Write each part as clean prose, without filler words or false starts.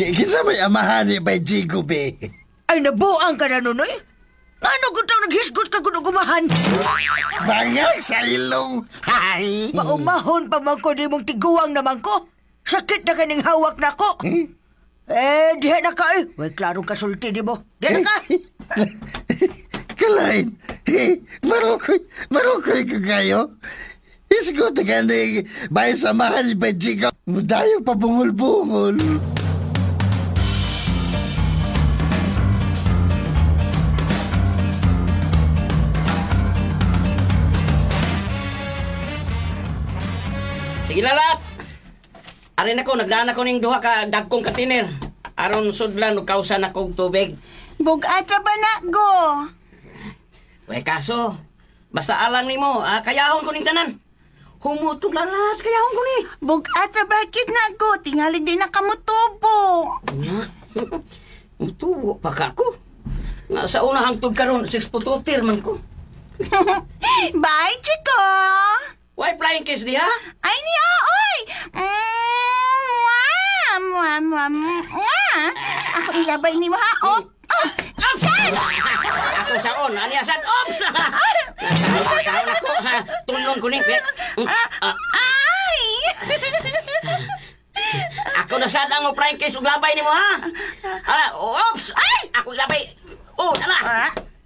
Kinsa may amahan ni Bay Jigo, be? Ay, nabuang ka na nun, eh. Ano kung naghisgot ka kung gumahan? Bangag sa ilong. Hay! Maumahon pa man ko, di mong tiguang naman ko. Sakit na kaning hawak na ko. Diha na ka, eh. Way, klarong kasulti, di mo. Diha na ka. Kalain. Marukoy ka kayo. Isgot na gani bayan samahan ni Bay Jigo. Mudayo pa bungol-bungol. Sige lalat. Arin ako, nagdaan ako ning duha ka dagkong katiner. Aron sudlan ug kausan akong tubig. Bugata ba na go? Way kaso, basta alang nimo, kayahon ko ning tanan. Humutong lalat, kayahon ko ni. Bugata ba kid na go? Tingali din na kamutubo. Mutubo pa ka ko. Nga sa una hangtod karon 6 pututir man ko. Bye, Chico! Why flying kiss diha? Ay niya, oy! Ako ilabay ni mo, ha? Oh! Ako sa on, ani asad, ops! Nasahon ako, tunlon ko ni. Ay! Ako na sad ang flying kiss ug labay nimo ha. Ops! Ay! Ako ilabay. Oh, ala.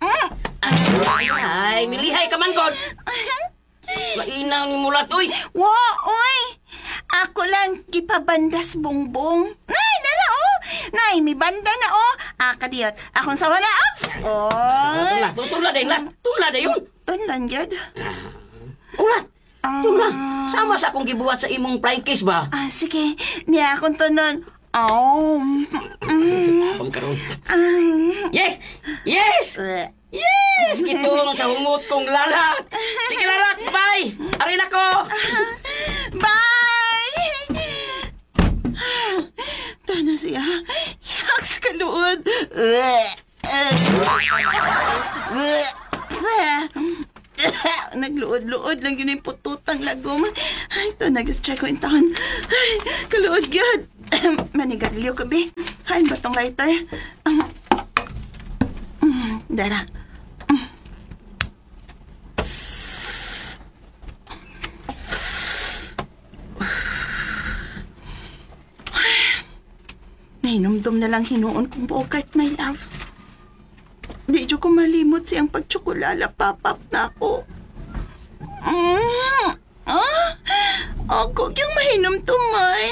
Ay, milihay ka man god. Lainaw ni mulat, uy! Wo, oy! Ako lang gipabandas bongbong. Nay, nala, oh! Nay, may banda na, oh! Kadiyot. Akong sawa na, ops! Oy! Tula din, tula din yun. Tunlan, Jad. Ulat! Tula! Sama sa akong gibuhat sa imong flying kiss ba? Sige. Niya akong tunon. Oh. Akong karoon. Yes! Yes! Yes! Itong sa humot kong lalat! Sige lalat, bye! Arin ako! Bye! Tana siya. Yaks kaluod. Nagluod-luod lang yun yung pututang lagom. Ay, ito, nag-check ko yung taon. Ay, kaluod yun. Manigarilyo ko, be. Hain ba tong lighter? Dara. Nahinumdum na lang hinuon kong bogart, my love. Di ko malimot siyang pagtsukulala, papap na ako. Ako yung mahinumtuman.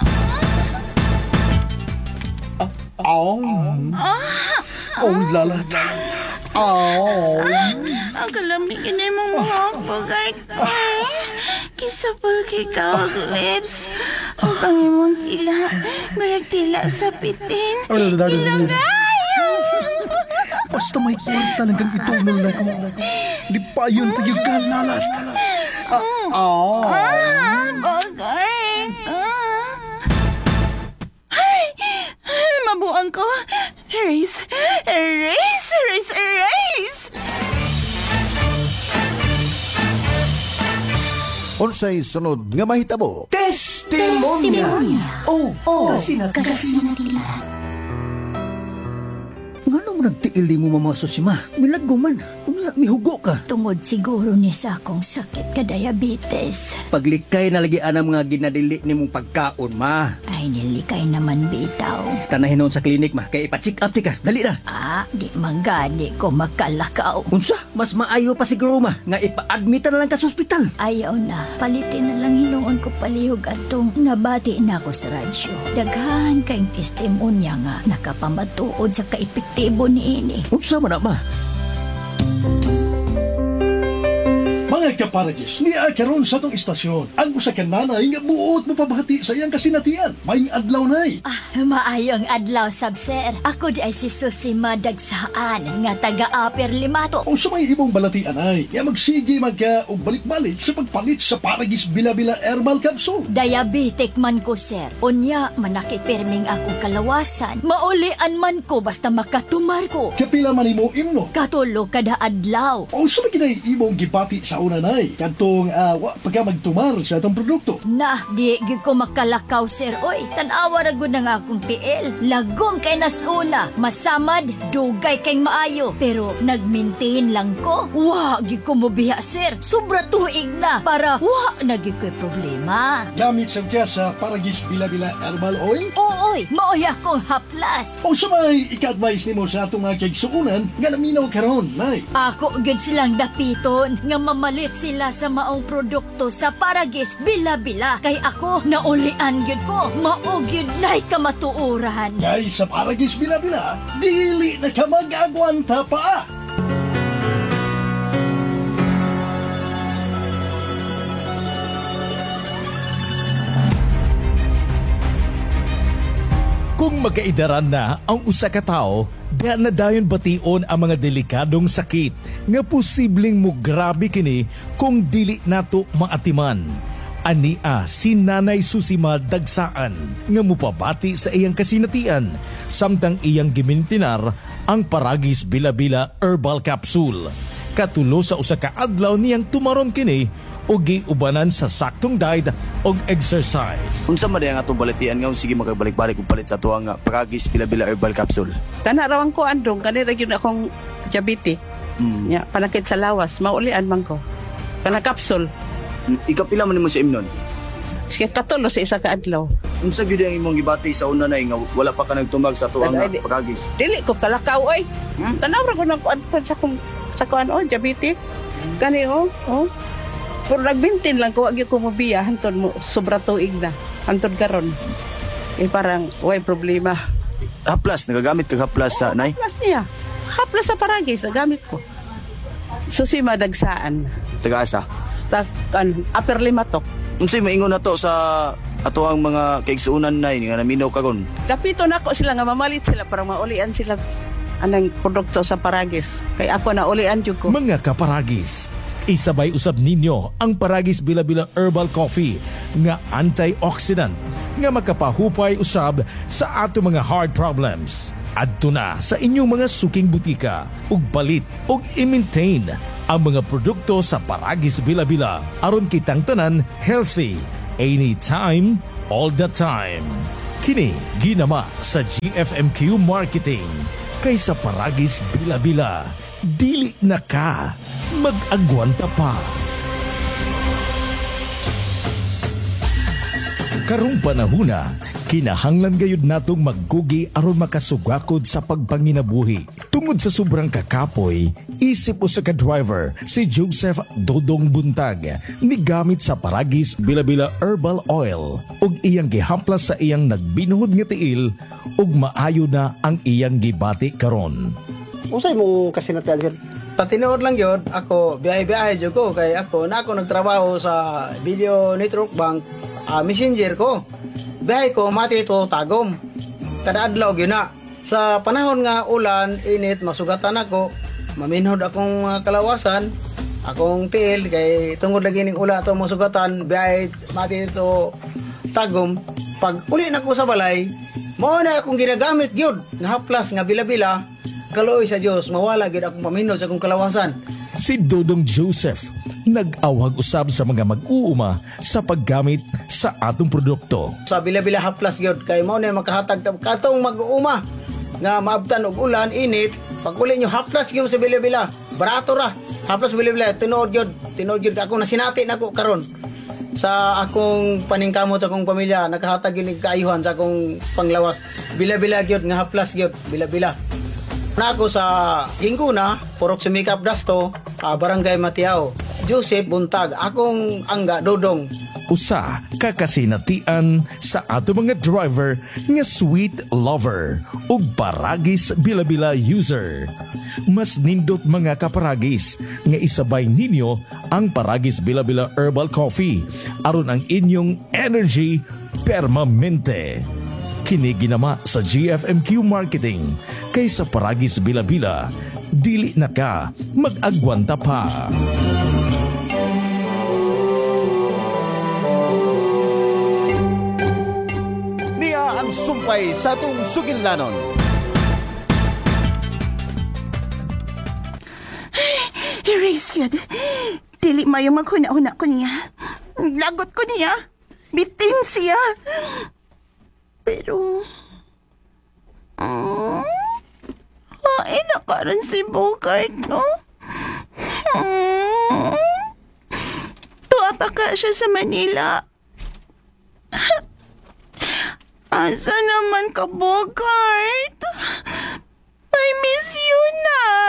Lalat. Ang kalamigin na mong mga bogart. Kisa pa kikaw ang lips. Ang pangimong tila. Marag tila sa pitin. Ilagayo! Basta may kwarta lang kang itulong na ko. Di pa yun tayo ka, lalat. Bogart. Ay! Mabuang ko. Erase. Erase! Erase! Erase! Unsay sunod nga mahitabo? Testimonya. Kasinatila. Ngano mo nagtiili mo mamaso si ma? Milaggo man. Mihugo ka. Tungod siguro ni sa akong sakit ka diabetes. Paglikay na lagi anang mga ginadili ni mong pagkaon, ma. Ay, nilikay naman bitaw. Tanahin noon sa klinik, ma. Kaya ipa-check up ti ka. Dali na. Di manggani ko makalakaw. Unsa? Mas maayo pa siguro, ma. Nga ipa-admita na lang ka sa ospital. Ayaw na. Palitin na lang hinuon ko palihog atong nabati na ako sa radyo. Daghan kayong testimonya nga nakapamatuod sa kaepektibo ni ini. Unsa man na, ma? Mga kaparagis, niya karon sa tong istasyon. Ang usa ka nanay nga buot mo pabahati sa iyang kasinatian. May adlaw nay. Maayong adlaw, sir. Ako di ay si Susi Madagsaan nga taga-Aper Limato. O sa may ibong balatian ay, nga magsige magka o balik-balik sa pagpalit sa Paragis Bila-Bila Herbal Capsule. Diabetic man ko, sir. Unya, manakipirming akong kalawasan. Maulian man ko basta makatumar ko. Kapila man imo imno. Katulog kada adlaw. O sa may kinay imong gipati sa una nay. Kantong wa pagka magtumar sa atong produkto. Na, di gyud ko makalakaw, sir. Oy, tanawa ra gud nga akong tiil. Lagom kay nasuna. Masamad, dugay kay maayo. Pero nagmaintain lang ko. Wa, gyud ko mobiya, sir. Sobra tuig na para wa na gyud ko'y problema. Gamit sa kya sa Paragis Bila-Bila Herbal Oil. Ooy, maoy akong haplas. O sa may ika-advise nimo sa atong mga kaigsuunan nga naminaw karon, nay. Ako gyud silang dapiton nga mamalit sila sa maong produkto sa Paragis Bila-Bila. Kay ako naulian gyud ko. Mao gyud nay kamatuoran. Kay sa Paragis Bila-Bila, dili na ka mag-agwanta pa. Kung magkaidaran na ang usa ka tawo, diha na dayon bation ang mga delikadong sakit nga posibleng mo grabe kini kung dili nato maatiman. Ania si Nanay Susima Dagsaan nga mupabati sa iyang kasinatian samtang iyang gimintinar ang Paragis Bila-Bila Herbal Capsule. Katulo sa usa ka adlaw niyang tumaron kini o giubanan sa saktong diet o exercise. Unsa man ang atong balitian nga sige makabalik-balik og palit sa tuwa nga Paragis Bila-Bila Herbal Capsule. Kana rawang ko andong kanira gyud akong diabetes. Ya, panakit sa lawas, maulian man ko. Kana capsule. Ikapila man nimo sa imnon. Sige katulo sa isa ka adlaw. Unsa gyud ang imong gibati sa una nay nga wala pa ka nagtumag sa tuwa nga Paragis? Dili ko kalakaw oy. Tanaw ra ko nang sa kuan o diabetes. Kani oh. Pero nagbintin lang ko, wag ko mabiya, hantod mo, sobra tuig na, hantod karon. Parang, way problema. Haplas, nagagamit ka haplas sa nay? Haplas niya. Haplas sa Paragis, nagamit ko. Susima Dagsaan. Taga-asa? Upper Limatok. Unsay maingon nato sa ato ang mga kaigsuunan nay nga naminaw karon? Kapito na ako sila nga mamalit sila para maulian sila anang produkto sa Paragis. Kaya ako na ulian jud ko. Mga kaparagis, isabay usab ninyo ang Paragis Bila-Bila Herbal Coffee nga antioxidant nga makapahupay usab sa ato mga heart problems. Adto na sa inyong mga suking butika ug balit ug i-maintain ang mga produkto sa Paragis Bila-Bila aron kitang tanan healthy anytime, all the time. Kini ginama sa GFMQ Marketing kaysa Paragis Bila-Bila. Dili na ka mag-agwanta pa. Karong panahuna, kinahanglan gayud natong maggugi aron makasugakod sa pagpanginabuhi. Tungod sa sobrang kakapoy, isip usa ka driver si Joseph Dodong Buntag ni gamit sa Paragis Bila-Bila Herbal Oil ug iyang gihamplas sa iyang nagbinuhod nga tiil ug maayo na ang iyang gibati karon. Usay mo kasinatian sir? Patinood lang yun, ako biyahe-biyahe jud ko kay ako nagtrabaho sa video network bank messenger ko. Biyahe ko mati ito tagom. Kada adlaw gyud na. Sa panahon nga ulan, init, masugatan ako, maminhod akong kalawasan, akong tiil kay tungod lagi ning ula to masugatan, biyahe mati ito tagom. Pag uli na ko sa balay, mao na akong ginagamit gyud nga haplas nga Bila-Bila. Kaloy sa Dios, mawala gid akong paminod sa akong kalawasan. Si Dodong Joseph nag-awag usab sa mga mag-uuma sa paggamit sa atong produkto. Sa Bila-Bila haplas gyud kay mao na makahatag katong mag-uuma nga maabtan og ulan, init, pag uli nyo haplas gyud sa Bila-Bila. Barato ra. Haplas Bila-Bila tinuod gyud ako nasinati nako karon. Sa akong paningkamot sa akong pamilya, nakahatag gyud kaayuhan sa akong panglawas. Bila-Bila gyud nga haplas gyud, Bila-Bila. Nako sa Ginguna, Purok Sumikap Dasto, Barangay Matiao. Joseph Buntag, akong angga Dodong. Usa kakasinatian sa ato mga driver nga sweet lover ug Paragis Bila-Bila user. Mas nindot mga kaparagis nga isabay ninyo ang Paragis Bila-Bila Herbal Coffee aron ang inyong energy permanente. Kini ginama sa GFMQ Marketing kaysa Paragis Bila-Bila. Dili na ka mag-agwanta pa. Niya ang sumpay sa atong sugilnanon. Erase yun. Dili mayo maghuna-huna ko niya. Lagot ko niya. Bitin siya. Pero... hain na karon si Bogart, no? Tuwa pa ka siya sa Manila. Asa naman ka, Bogart? I miss you na.